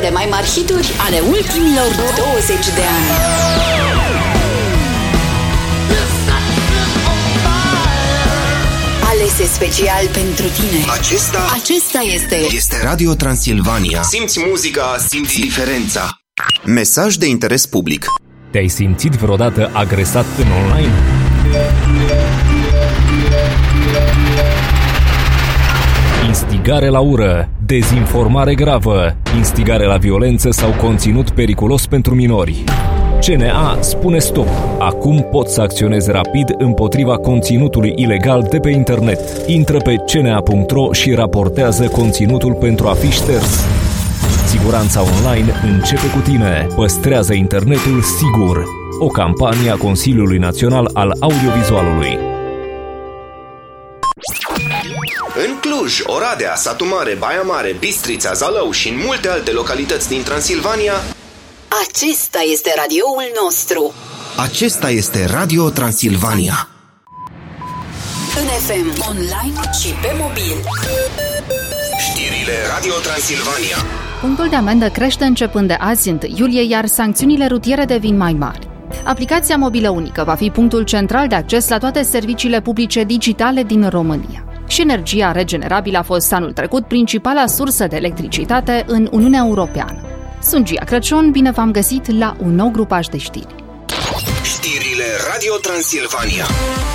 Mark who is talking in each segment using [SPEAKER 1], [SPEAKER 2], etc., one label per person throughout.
[SPEAKER 1] Cele mai mari hituri ale ultimilor 20 de ani. Alese special pentru tine. Acesta este
[SPEAKER 2] Radio Transilvania. Simți muzica, simți diferența. Mesaj de interes public.
[SPEAKER 3] Te-ai simțit vreodată agresat în online? Instigare la ură, dezinformare gravă, instigare la violență sau conținut periculos pentru minori. CNA spune stop. Acum poți să acționezi rapid împotriva conținutului ilegal de pe internet. Intră pe cna.ro și raportează conținutul pentru a fi șters. Siguranța online începe cu tine. Păstrează internetul sigur. O campanie a Consiliului Național al Audiovizualului.
[SPEAKER 2] În Cluj, Oradea, Satu Mare, Baia Mare, Bistrița, Zalău și în multe alte localități din Transilvania,
[SPEAKER 1] acesta este radioul nostru.
[SPEAKER 2] Acesta este Radio Transilvania.
[SPEAKER 1] În FM, online și pe mobil.
[SPEAKER 2] Știrile Radio Transilvania.
[SPEAKER 4] Punctul de amendă crește începând de azi, 1 iulie, iar sancțiunile rutiere devin mai mari. Aplicația mobilă unică va fi punctul central de acces la toate serviciile publice digitale din România. Și energia regenerabilă a fost anul trecut principala sursă de electricitate în Uniunea Europeană. Sunt Gia Crăciun, bine v-am găsit la un nou grupaj de știri.
[SPEAKER 2] Știrile Radio Transilvania.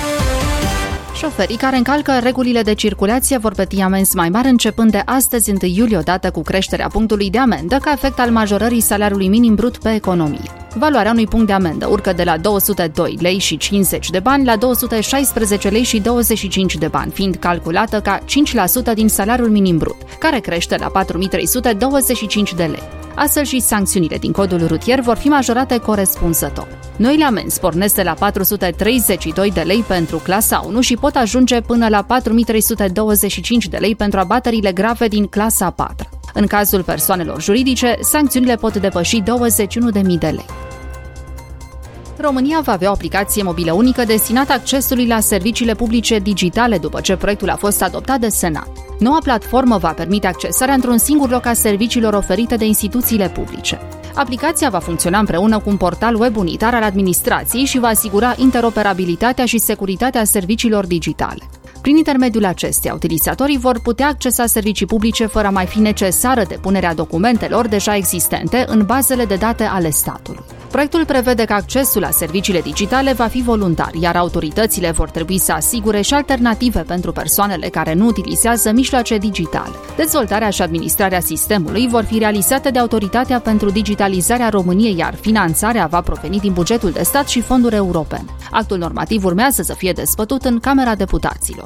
[SPEAKER 4] Șoferii care încalcă regulile de circulație vor plăti amenzi mai mari începând de astăzi, 1 iulie, odată cu creșterea punctului de amendă ca efect al majorării salariului minim brut pe economie. Valoarea unui punct de amendă urcă de la 202 lei și 50 de bani la 216 lei și 25 de bani, fiind calculată ca 5% din salariul minim brut, care crește la 4.325 de lei. Astfel și sancțiunile din codul rutier vor fi majorate corespunzător. Noile amenzi pornesc de la 432 de lei pentru clasa 1 și pot ajunge până la 4.325 de lei pentru abaterile grave din clasa 4. În cazul persoanelor juridice, sancțiunile pot depăși 21.000 de lei. România va avea o aplicație mobilă unică destinată accesului la serviciile publice digitale după ce proiectul a fost adoptat de Senat. Noua platformă va permite accesarea într-un singur loc a serviciilor oferite de instituțiile publice. Aplicația va funcționa împreună cu un portal web unitar al administrației și va asigura interoperabilitatea și securitatea serviciilor digitale. Prin intermediul acesteia, utilizatorii vor putea accesa servicii publice fără a mai fi necesară depunerea documentelor deja existente în bazele de date ale statului. Proiectul prevede că accesul la serviciile digitale va fi voluntar, iar autoritățile vor trebui să asigure și alternative pentru persoanele care nu utilizează mijloace digitale. Dezvoltarea și administrarea sistemului vor fi realizate de Autoritatea pentru Digitalizarea României, iar finanțarea va proveni din bugetul de stat și fonduri europene. Actul normativ urmează să fie dezbătut în Camera Deputaților.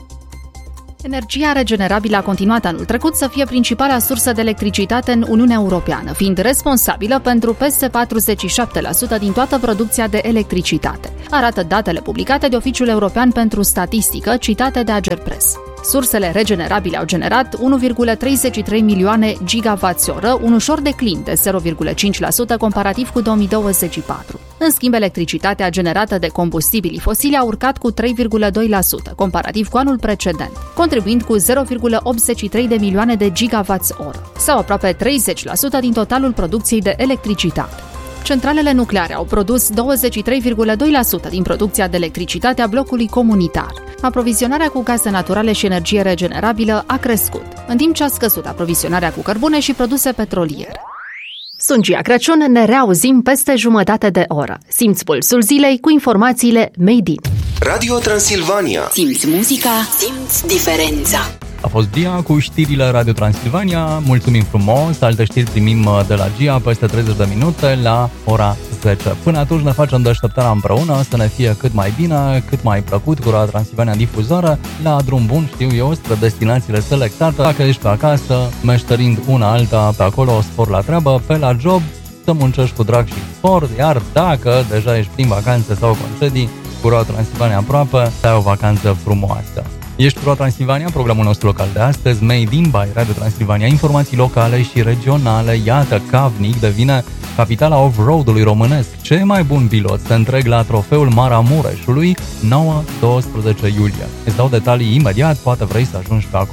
[SPEAKER 4] Energia regenerabilă a continuat anul trecut să fie principala sursă de electricitate în Uniunea Europeană, fiind responsabilă pentru peste 47% din toată producția de electricitate, arată datele publicate de Oficiul European pentru Statistică, citate de Agerpres. Sursele regenerabile au generat 1,33 milioane gigawatts-oră, un ușor declin de 0,5% comparativ cu 2024. În schimb, electricitatea generată de combustibilii fosili a urcat cu 3,2%, comparativ cu anul precedent, contribuind cu 0,83 de milioane de gigawatts-oră, sau aproape 30% din totalul producției de electricitate. Centralele nucleare au produs 23,2% din producția de electricitate a blocului comunitar. Aprovizionarea cu gaze naturale și energie regenerabilă a crescut, în timp ce a scăzut aprovizionarea cu cărbune și produse petroliere. Sunt Gia Crăciun, ne reauzim peste jumătate de oră. Simți pulsul zilei cu informațiile Made in.
[SPEAKER 2] Radio Transilvania.
[SPEAKER 1] Simți muzica, simți diferența.
[SPEAKER 5] A fost Gia cu știrile Radio Transilvania. Mulțumim frumos. Alte știri primim de la Gia peste 30 de minute la ora 10. Până atunci ne facem deșteptarea împreună, să ne fie cât mai bine, cât mai plăcut cu Radio Transilvania difuzoră, la drum bun, știu eu, spre destinațiile selectate. Dacă ești pe acasă, meșterind una alta pe acolo, spor la treabă, pe la job, să muncești cu drag și spor, iar dacă deja ești prin vacanțe sau concedii, cu Radio Transilvania aproape, ai o vacanță frumoasă. Ești cu Radio Transilvania, programul nostru local de astăzi, Made in by Radio Transilvania, informații locale și regionale. Iată, Cavnic devine capitala off-road-ului românesc. Ce mai bun pilot se întreg la trofeul Maramureșului 9-12 iulie. Îți dau detalii imediat, poate vrei să ajungi pe acolo.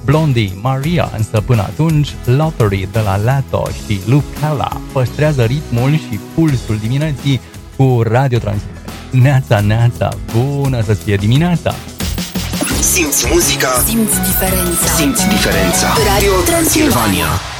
[SPEAKER 5] Blondie, Maria, însă până atunci, Lottery de la Lato și Lucala păstrează ritmul și pulsul dimineții cu Radio Transilvania. Neața, neața, bună să fie dimineața!
[SPEAKER 2] Simți muzica,
[SPEAKER 1] Simți diferența.
[SPEAKER 2] simți diferența.
[SPEAKER 1] Radio Transilvania.